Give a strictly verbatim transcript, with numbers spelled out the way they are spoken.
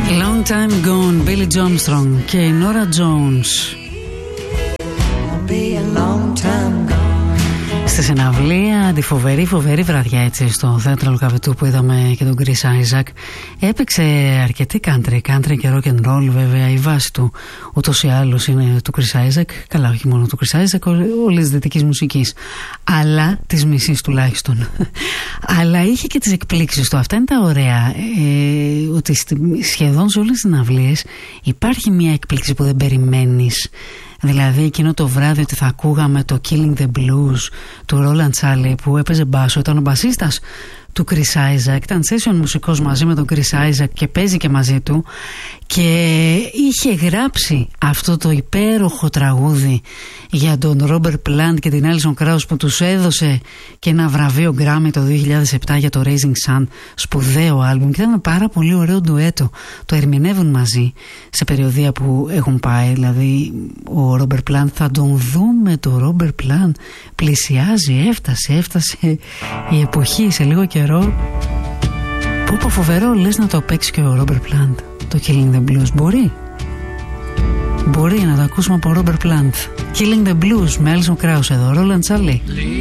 Long time gone, Billy Johnstrong και η Nora Jones. Στη συναυλία, τη φοβερή φοβερή βραδιά έτσι στο θέατρο Λουκαβητού που είδαμε και τον Chris Isaac, έπαιξε αρκετή country, country και rock and roll. Βέβαια η βάση του ούτως ή άλλως είναι του Chris Isaac, καλά όχι μόνο του Chris Isaac, όλης της δυτικής μουσικής, αλλά της μισής τουλάχιστον. Αλλά είχε και τις εκπλήξεις του, αυτά είναι τα ωραία, ε, ότι σχεδόν σε όλες τις συναυλίες υπάρχει μια εκπλήξη που δεν περιμένεις. Δηλαδή εκείνο το βράδυ ότι θα ακούγαμε το Killing the Blues του Roland Charlie που έπαιζε μπάσο, ήταν ο μπασίστας του Chris Isaac, ήταν session μουσικός μαζί με τον Chris Isaac και παίζει και μαζί του, και είχε γράψει αυτό το υπέροχο τραγούδι για τον Robert Plant και την Alison Krauss που τους έδωσε και ένα βραβείο Grammy το δύο χιλιάδες επτά για το Raising Sun, σπουδαίο άλμπουμ, και ήταν ένα πάρα πολύ ωραίο ντουέτο. Το ερμηνεύουν μαζί σε περιοδεία που έχουν πάει, δηλαδή ο Robert Plant, θα τον δούμε το Robert Plant, πλησιάζει, έφτασε, έφτασε η εποχή σε λίγο καιρό. Πω πω φοβερό, λες να το παίξει και ο Robert Plant το Killing the Blues, μπορεί μπορεί να το ακούσουμε από Robert Plant. Killing the Blues με Alison Krauss εδώ, Roland Charlie.